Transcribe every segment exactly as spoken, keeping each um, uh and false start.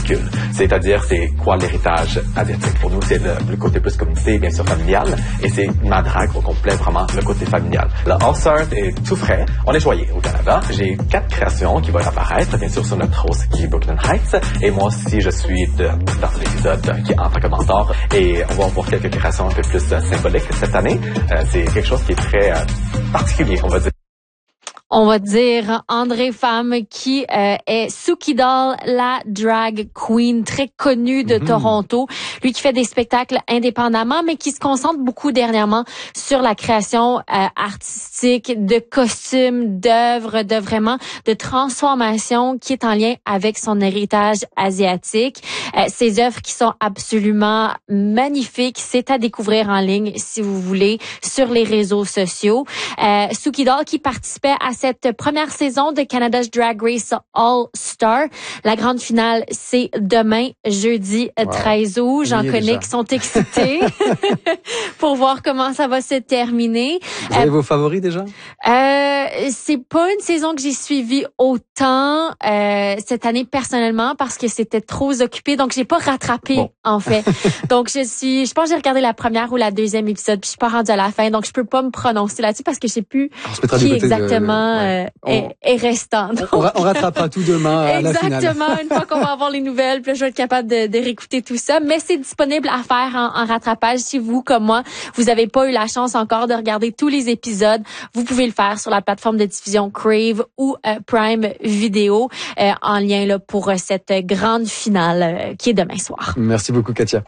véhicule. C'est-à-dire, c'est quoi l'héritage asiatique? Pour nous, c'est le, le côté plus communauté, bien sûr familial, et c'est ma drague au complet, vraiment le côté familial. Le All-Star est tout frais. On est joyeux au Canada. J'ai quatre créations qui vont apparaître, bien sûr, sur notre host qui est Brooklyn Heights, et moi aussi, je suis de, dans l'épisode qui est en tant que mentor, et on va avoir quelques créations un peu plus euh, symboliques cette année. Euh, c'est quelque chose qui est très euh, particulier, on va dire. On va dire André Pham qui euh, est Suki Doll, la drag queen très connue de mm-hmm. Toronto. Lui qui fait des spectacles indépendamment, mais qui se concentre beaucoup dernièrement sur la création euh, artistique de costumes, d'œuvres, de vraiment de transformation qui est en lien avec son héritage asiatique. Euh, ces œuvres qui sont absolument magnifiques, c'est à découvrir en ligne si vous voulez sur les réseaux sociaux. Euh, Suki Doll qui participait à cette première saison de Canada's Drag Race All-Star. La grande finale, c'est demain, jeudi wow. treize août. J'en connais déjà. Qui sont excités pour voir comment ça va se terminer. Vous avez euh, vos favoris déjà? Euh, c'est pas une saison que j'ai suivie autant euh, cette année personnellement parce que c'était trop occupé. Donc, j'ai pas rattrapé bon. en fait. Donc, je suis, je pense que j'ai regardé la première ou la deuxième épisode puis je suis pas rendue à la fin. Donc, je peux pas me prononcer là-dessus parce que je sais plus qui exactement de... Ouais. Euh, est, est restant. Donc, on, on rattrapera tout demain à la finale. Exactement. Une fois qu'on va avoir les nouvelles, puis là, je vais être capable de, de réécouter tout ça. Mais c'est disponible à faire en, en rattrapage. Si vous, comme moi, vous n'avez pas eu la chance encore de regarder tous les épisodes, vous pouvez le faire sur la plateforme de diffusion Crave ou euh, Prime Video euh, en lien là pour euh, cette grande finale euh, qui est demain soir. Merci beaucoup, Katia.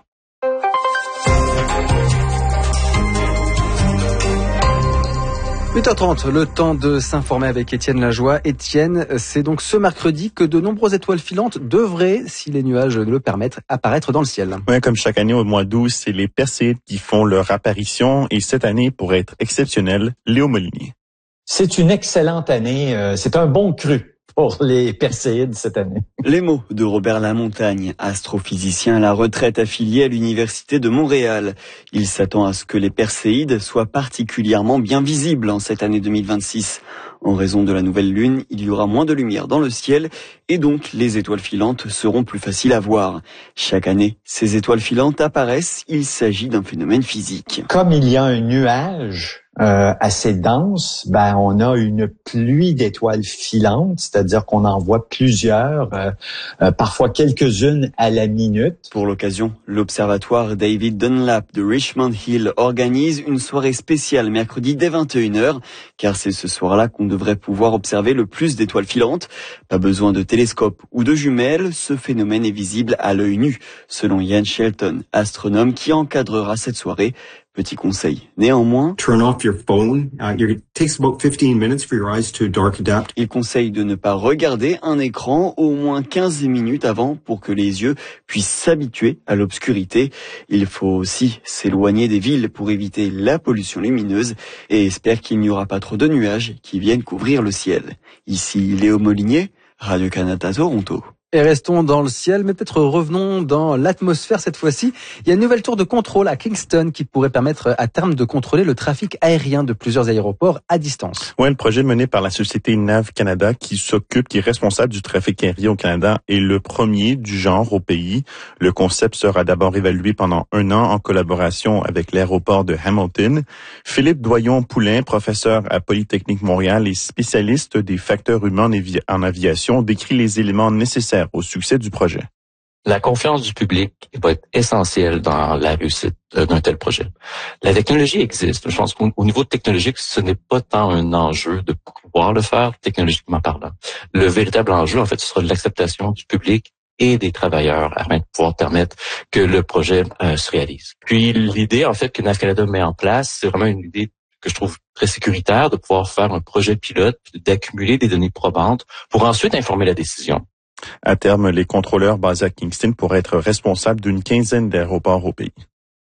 huit heures trente, le temps de s'informer avec Étienne Lajoie. Étienne, c'est donc ce mercredi que de nombreuses étoiles filantes devraient, si les nuages le permettent, apparaître dans le ciel. Oui, comme chaque année au mois d'août, c'est les Perséides qui font leur apparition et cette année, pour être exceptionnelle, Léo Molinier. C'est une excellente année, euh, c'est un bon cru pour les Perséides cette année. Les mots de Robert Lamontagne, astrophysicien à la retraite affilié à l'Université de Montréal. Il s'attend à ce que les Perséides soient particulièrement bien visibles en cette année deux mille vingt-six. En raison de la nouvelle lune, il y aura moins de lumière dans le ciel et donc les étoiles filantes seront plus faciles à voir. Chaque année, ces étoiles filantes apparaissent, il s'agit d'un phénomène physique. Comme il y a un nuage euh, assez dense, ben on a une pluie d'étoiles filantes, c'est-à-dire qu'on en voit plusieurs, euh, euh, parfois quelques-unes à la minute. Pour l'occasion, l'observatoire David Dunlap de Richmond Hill organise une soirée spéciale mercredi dès vingt et une heures, car c'est ce soir-là qu'on devrait pouvoir observer le plus d'étoiles filantes. Pas besoin de télescope ou de jumelles, ce phénomène est visible à l'œil nu, selon Ian Shelton, astronome qui encadrera cette soirée. Petit conseil. Néanmoins, turn off your phone. Uh, it takes about fifteen minutes for your eyes to dark adapt. Il conseille de ne pas regarder un écran au moins quinze minutes avant pour que les yeux puissent s'habituer à l'obscurité. Il faut aussi s'éloigner des villes pour éviter la pollution lumineuse et espère qu'il n'y aura pas trop de nuages qui viennent couvrir le ciel. Ici Léo Molinier, Radio-Canada Toronto. Et restons dans le ciel, mais peut-être revenons dans l'atmosphère cette fois-ci. Il y a une nouvelle tour de contrôle à Kingston qui pourrait permettre à terme de contrôler le trafic aérien de plusieurs aéroports à distance. Oui, le projet mené par la société Nav Canada qui s'occupe, qui est responsable du trafic aérien au Canada est le premier du genre au pays. Le concept sera d'abord évalué pendant un an en collaboration avec l'aéroport de Hamilton. Philippe Doyon-Poulain, professeur à Polytechnique Montréal et spécialiste des facteurs humains en aviation, décrit les éléments nécessaires au succès du projet. La confiance du public va être essentielle dans la réussite d'un tel projet. La technologie existe. Je pense qu'au niveau technologique, ce n'est pas tant un enjeu de pouvoir le faire, technologiquement parlant. Le véritable enjeu, en fait, ce sera l'acceptation du public et des travailleurs afin de pouvoir permettre que le projet euh, se réalise. Puis l'idée, en fait, que Nav Canada met en place, c'est vraiment une idée que je trouve très sécuritaire de pouvoir faire un projet pilote, d'accumuler des données probantes pour ensuite informer la décision. À terme, les contrôleurs basés à Kingston pourraient être responsables d'une quinzaine d'aéroports au pays.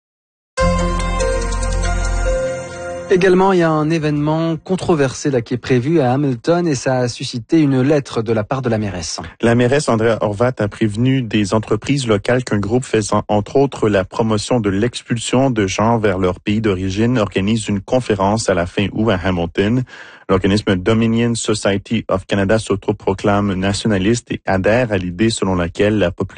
Également, il y a un événement controversé là qui est prévu à Hamilton et ça a suscité une lettre de la part de la mairesse. La mairesse Andrea Horvat a prévenu des entreprises locales qu'un groupe faisant entre autres la promotion de l'expulsion de gens vers leur pays d'origine organise une conférence à la fin août à Hamilton. L'organisme Dominion Society of Canada s'autoproclame nationaliste et adhère à l'idée selon laquelle la population